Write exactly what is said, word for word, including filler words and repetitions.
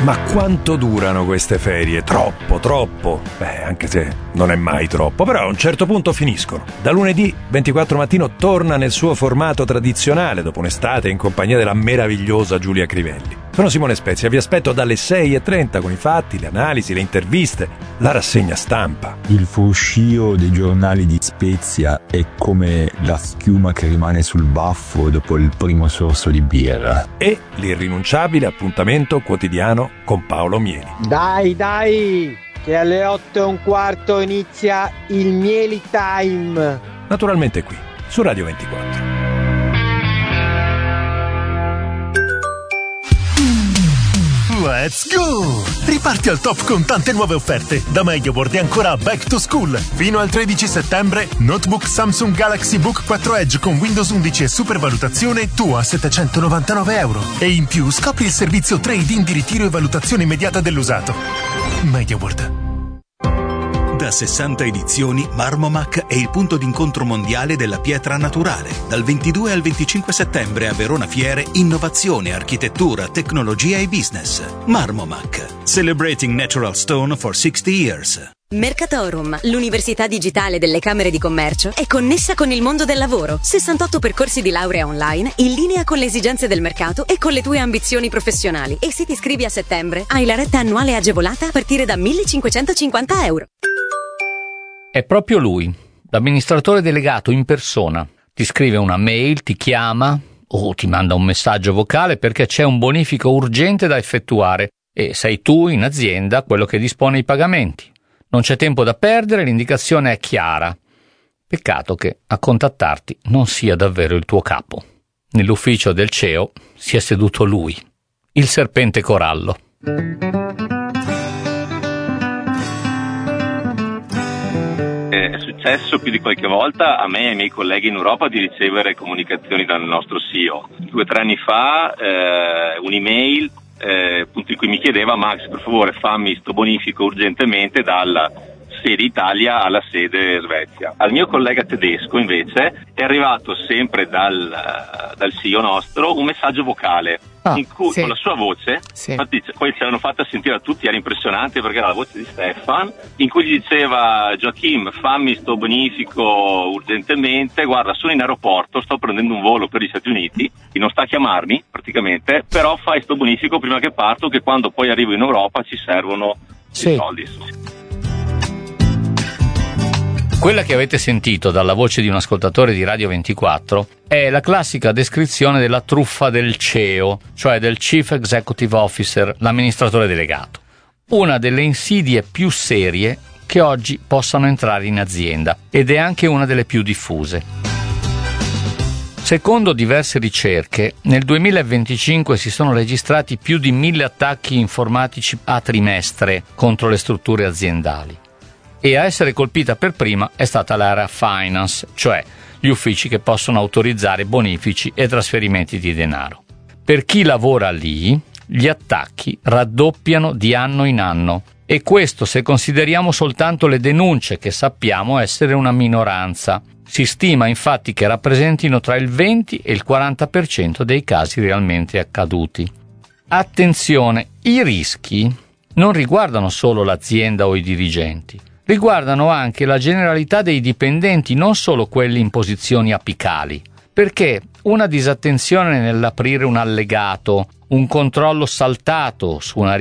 Ma quanto durano queste ferie? Troppo, troppo. Beh, anche se non è mai troppo, però a un certo punto finiscono. Da lunedì ventiquattro Mattino torna nel suo formato tradizionale dopo un'estate in compagnia della meravigliosa Giulia Crivelli. Sono Simone Spezia, vi aspetto dalle sei e trenta con i fatti, le analisi, le interviste, la rassegna stampa. Il fruscio dei giornali di Spezia è come la schiuma che rimane sul baffo dopo il primo sorso di birra. E l'irrinunciabile appuntamento quotidiano con Paolo Mieli. Dai, dai, che alle otto e un quarto inizia il Mieli Time. Naturalmente qui, su Radio ventiquattro. Let's go! Riparti al top con tante nuove offerte. Da MediaWorld e ancora Back to School. Fino al tredici settembre, notebook Samsung Galaxy Book quattro Edge con Windows undici e supervalutazione tu a settecentonovantanove euro. E in più scopri il servizio trade-in di ritiro e valutazione immediata dell'usato. MediaWorld. Da sessanta edizioni, Marmomac è il punto d'incontro mondiale della pietra naturale. Dal ventidue al venticinque settembre a Verona Fiere, innovazione, architettura, tecnologia e business. Marmomac, celebrating natural stone for sixty years. Mercatorum, l'università digitale delle Camere di Commercio, è connessa con il mondo del lavoro. sessantotto percorsi di laurea online, in linea con le esigenze del mercato e con le tue ambizioni professionali. E se ti iscrivi a settembre, hai la retta annuale agevolata a partire da millecinquecentocinquanta euro. È proprio lui, l'amministratore delegato in persona. Ti scrive una mail, ti chiama o ti manda un messaggio vocale perché c'è un bonifico urgente da effettuare e sei tu in azienda quello che dispone i pagamenti. Non c'è tempo da perdere, l'indicazione è chiara. Peccato che a contattarti non sia davvero il tuo capo. Nell'ufficio del C E O si è seduto lui, il serpente corallo. È successo più di qualche volta a me e ai miei colleghi in Europa di ricevere comunicazioni dal nostro C E O. Due o tre anni fa eh, un'email eh, appunto in cui mi chiedeva: Max, per favore fammi sto bonifico urgentemente dalla sede Italia alla sede Svezia. Al mio collega tedesco invece è arrivato sempre dal, dal C E O nostro un messaggio vocale ah, in cui, sì. con la sua voce, sì. infatti poi ce l'hanno fatta sentire a tutti, era impressionante perché era la voce di Stefan, in cui gli diceva: Joachim, fammi sto bonifico urgentemente, guarda sono in aeroporto, sto prendendo un volo per gli Stati Uniti e non sta a chiamarmi praticamente, però fai sto bonifico prima che parto, che quando poi arrivo in Europa ci servono sì. i soldi. Quella che avete sentito dalla voce di un ascoltatore di Radio ventiquattro è la classica descrizione della truffa del C E O, cioè del Chief Executive Officer, l'amministratore delegato. Una delle insidie più serie che oggi possano entrare in azienda ed è anche una delle più diffuse. Secondo diverse ricerche, nel duemilaventicinque si sono registrati più di mille attacchi informatici a trimestre contro le strutture aziendali. E a essere colpita per prima è stata l'area finance, cioè gli uffici che possono autorizzare bonifici e trasferimenti di denaro. Per chi lavora lì, gli attacchi raddoppiano di anno in anno, e questo se consideriamo soltanto le denunce, che sappiamo essere una minoranza. Si stima infatti che rappresentino tra il venti e il quaranta per cento dei casi realmente accaduti. Attenzione, i rischi non riguardano solo l'azienda o i dirigenti. Riguardano anche la generalità dei dipendenti, non solo quelli in posizioni apicali, perché una disattenzione nell'aprire un allegato, un controllo saltato su una